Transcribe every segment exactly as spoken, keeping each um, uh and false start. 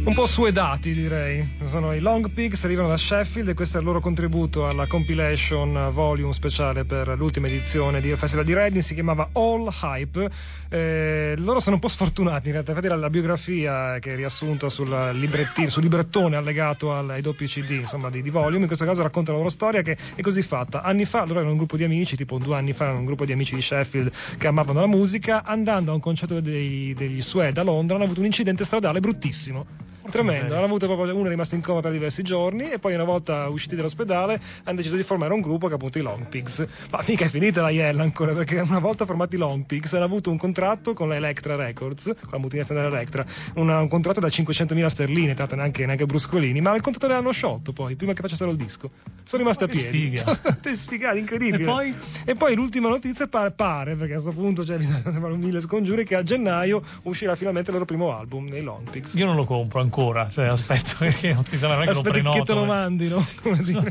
Un po' suedati, direi. Sono i Long Pigs, arrivano da Sheffield e questo è il loro contributo alla compilation volume speciale per l'ultima edizione del Festival di Reading, si chiamava All Hype. Eh, loro sono un po' sfortunati in realtà, infatti la, la biografia che è riassunta sul librettino, sul librettone allegato al, ai doppi C D, insomma, di, di volume, in questo caso racconta la loro storia che è così fatta. Anni fa loro erano un gruppo di amici, tipo due anni fa erano un gruppo di amici di Sheffield che amavano la musica, andando a un concerto dei, degli Suede a Londra hanno avuto un incidente stradale bruttissimo. Tremendo, hanno avuto proprio uno è rimasto in coma per diversi giorni e poi una volta usciti dall'ospedale hanno deciso di formare un gruppo che è appunto i Long Pigs. Ma mica è finita la iella ancora, perché una volta formati i Long Pigs hanno avuto un contratto con la Elektra Records, con la multinazionale Elektra, una, un contratto da cinquecentomila sterline, tanto neanche, neanche bruscolini, ma il contratto l'hanno sciolto poi, prima che facessero il disco. Sono rimasti a piedi. Sono stati sfigati, incredibile. E poi? E poi l'ultima notizia pare, pare perché a questo punto cioè, bisogna fare un mille scongiuri, che a gennaio uscirà finalmente il loro primo album, nei Long Pigs. Io non lo compro ancora, cioè aspetto perché non si sa, non è che lo prenoto. Che te lo mandino, come dire.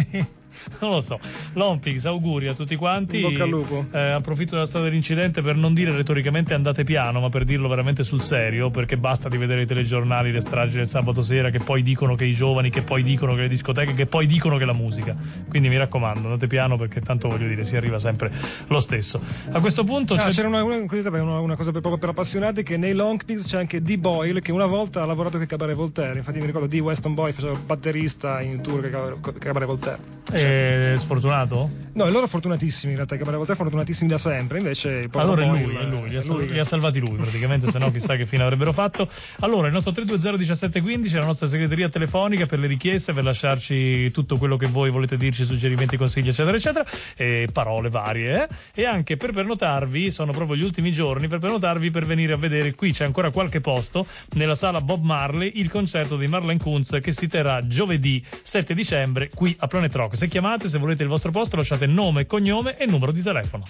Non lo so. Long Pigs, auguri a tutti quanti. In bocca al lupo. Eh, approfitto della storia dell'incidente per non dire retoricamente andate piano, ma per dirlo veramente sul serio, perché basta di vedere i telegiornali, le stragi del sabato sera, che poi dicono che i giovani, che poi dicono che le discoteche, che poi dicono che la musica. Quindi mi raccomando, andate piano, perché tanto voglio dire, si arriva sempre lo stesso. A questo punto ah, c'è... c'era una, una, una cosa per, proprio per appassionati, che nei Long Pigs c'è anche Dee Boyle, che una volta ha lavorato con Cabaret Voltaire. Infatti mi ricordo di Weston Boy faceva batterista in tour con Cabaret Voltaire. Eh, sfortunato? No, e loro fortunatissimi in realtà, Cabaret Voltaire fortunatissimi da sempre, invece allora è lui, Boyle, è lui, li ha, lui li ha salvati lui praticamente, se no chissà che fine avrebbero fatto. Allora il nostro tre due zero uno sette uno cinque è la nostra segreteria telefonica per le richieste, per lasciarci tutto quello che voi volete dirci, suggerimenti, consigli eccetera eccetera, e parole varie, eh? E anche per prenotarvi, sono proprio gli ultimi giorni per prenotarvi per venire a vedere, qui c'è ancora qualche posto nella sala Bob Marley, il concerto di Marlene Kunz che si terrà giovedì sette dicembre qui a Planet Rock. Se chiamate, se volete il vostro posto, lasciate nome, cognome e numero di telefono.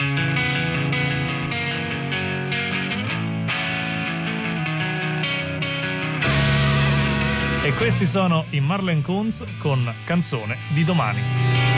E questi sono i Marlene Kunz con Canzone di domani.